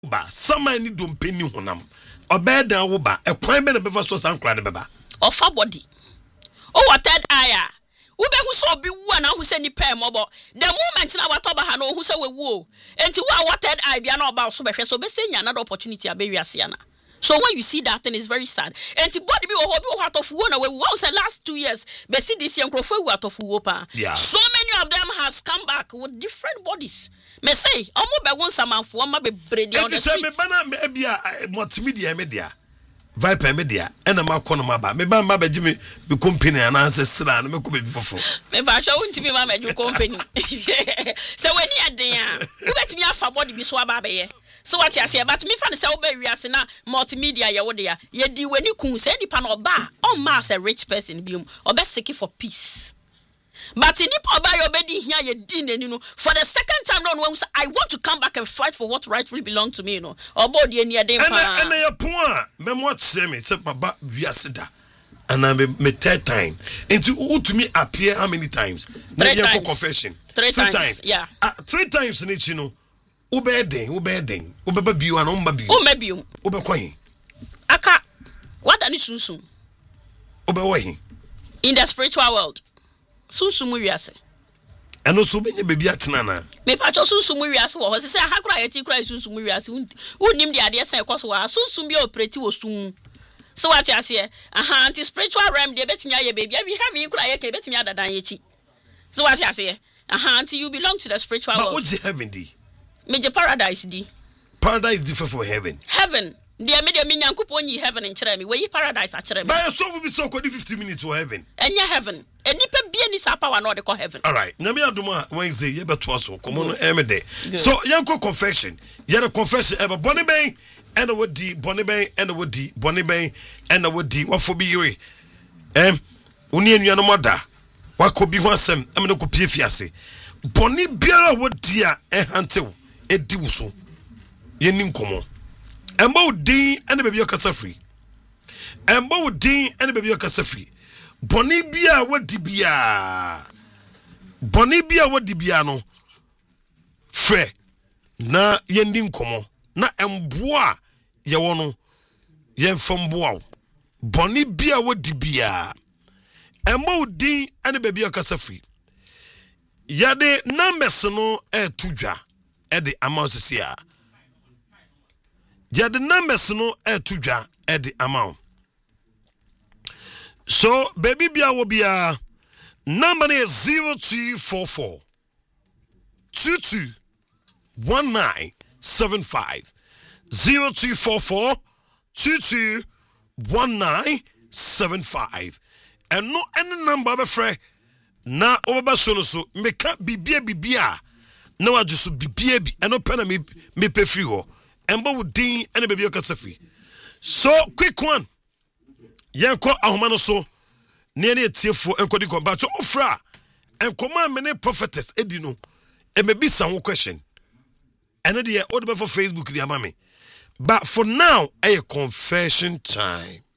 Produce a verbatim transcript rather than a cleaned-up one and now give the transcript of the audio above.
ba sama ni dompeni honam obedan wo ba ekwan be na befa so sankra de beba ofa body o what third eye wo be hu so bi wu na hu se ni pay mobo the moment na watoba ha no hu se we wu enti wo what third eye bia na oba so be hwe so be se nya another opportunity abewiase na. So when you see that thing, it's very sad. And the body be oh out of one away. What was the last two years? But see this young crofo out of Wopa. Yeah. So many of them has come back with different bodies. Me say, I'm be one some for my be brady on the streets. Me bana me bia multimedia media. Viper media. And I'm a corner maba. Me ban maba Jimmy be company and ancestor and me ko be before. Me ba show unti me mama do company. So when you are there, you bet me afa body be so aba be. So what you say, but me fan say obe wiase na multimedia ye wo de ya ye di wani kun say nipa na oba o ma as a rich person biom obe seek for peace. But nipa oba ye obedi hia ye di nani no for the second time no when say I want to come back and fight for what rightfully belong to me no obo de ani ade pa. And and your point me mo say me say baba wiase da and I me third time into who to me appear how many times? Three times. Confession. Three, three times. times. Yeah. Uh, three times in you know. Ubeden, ubeden, ubeba biu and umba biu. O mebiu. Ube kwahi. Aka. What ani sunsun? Ube wahi. In the spiritual world. Sunsun mu wiase. Eno so benye baby atena na. Me pa cho sunsun mu wiase wo. Se se hakura yeti kura sunsun mu wiase. Unim de ade se ekoso wa. Sunsun bi operate wo sum. So what you say? Aha, anti spiritual realm de betimi aye baby. We have you kura ye ke betimi adadan yechi. So what you say? Aha, anti you belong to the spiritual world. But what's the heaven di? Major paradise di. Paradise different from heaven. Heaven. Dear media me nyankopon yi heaven in chere me. We paradise a chere me. By so we be so called fifty minutes to heaven. Enya heaven. Enipa bia ni sa power no de call heaven. All right. Nyame adoma Wednesday ye beto aso. Come on emede. So yanko confession. Ye the confession ever boni ben and the wodi boni ben and the wodi boni ben and the wodi what for be yere. Em uni enu no moda. Wakobi ho asem am no ko pie fiase. Boni biara wodi a enhantew edi wuso. Ye nim komo. Emba udin ene baby okasa free. Emba udin ene baby okasa free. Boni bia wadi bia. Boni bia wadi bia no. Fre na ye nim komo. Na emboa ye wono ye mfamboa. Boni bia wadi bia. Emba udin ene baby okasa free. Yade numbers no e tudwa e de amount sia. Yade numbers no e tudwa e de amount. So baby bia wo bia number is zero two four four two two one nine seven five zero two four four two two one nine seven five and no any number be free na obaba solo so meka bibia bibia na wajusu bibia bi eno pena me me pe free ho emba wudin ene bibia kasafi. So quick one yanko ahoma no so ne ne tiefo enkodi komba cho ofra enkoma mene prophetess edino e me bisa ho question ene de o de for Facebook di amame but for now a confession time.